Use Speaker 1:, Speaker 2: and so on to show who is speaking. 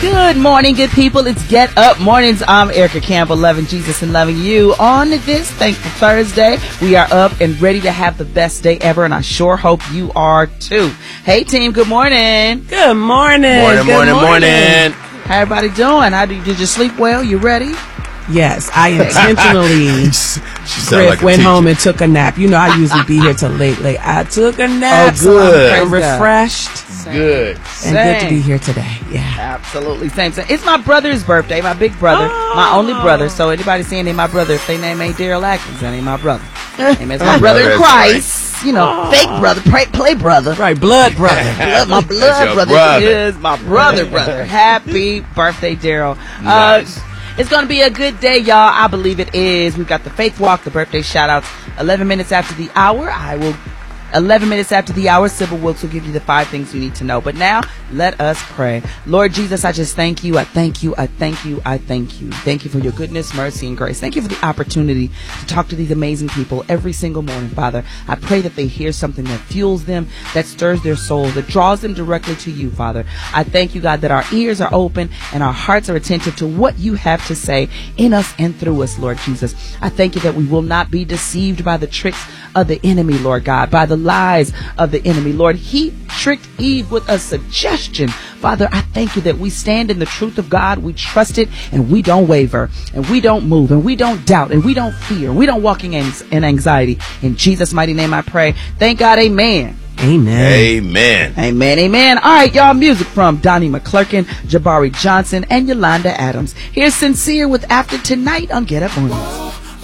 Speaker 1: Good morning, good people. It's Get Up Mornings. I'm Erica Campbell, loving Jesus and loving you. On this Thankful Thursday, we are up and ready to have the best day ever, and I sure hope you are too. Hey, team, good morning.
Speaker 2: Good morning.
Speaker 3: Morning.
Speaker 1: How everybody doing? Did you sleep well? You ready?
Speaker 2: Yes, I intentionally went home and took a nap. You know, I usually be here till late. I took a nap.
Speaker 3: Oh, good.
Speaker 2: So I'm refreshed.
Speaker 3: Good.
Speaker 2: And good to be here today. Yeah.
Speaker 1: Absolutely. Same. It's my brother's birthday, my big brother, my only brother. So anybody saying they my brother, if they name ain't Daryl Atkins, that ain't my brother. It's my brother in Christ. Right. You know, fake brother, play brother.
Speaker 2: Right, blood brother.
Speaker 1: My blood brother is my brother. Happy birthday, Daryl.
Speaker 3: Nice.
Speaker 1: It's going to be a good day, y'all. I believe it is. We've got the Faith Walk, the birthday shout-outs. 11 minutes after the hour, Sybil Wilkes will give you the 5 things you need to know. But now, let us pray. Lord Jesus, I just thank you. I thank you. Thank you for your goodness, mercy, and grace. Thank you for the opportunity to talk to these amazing people every single morning, Father. I pray that they hear something that fuels them, that stirs their soul, that draws them directly to you, Father. I thank you, God, that our ears are open and our hearts are attentive to what you have to say in us and through us, Lord Jesus. I thank you that we will not be deceived by the tricks of the enemy, Lord God, by the lies of the enemy. Lord, he tricked Eve with a suggestion. Father, I thank you that we stand in the truth of God, we trust it, and we don't waver, and we don't move, and we don't doubt, and we don't fear, and we don't walk in anxiety. In Jesus' mighty name I pray. Thank God, amen.
Speaker 2: Amen.
Speaker 1: All right, y'all, music from Donnie McClurkin, Jabari Johnson, and Yolanda Adams. Here's Sincere with After Tonight on Get Up Mornings.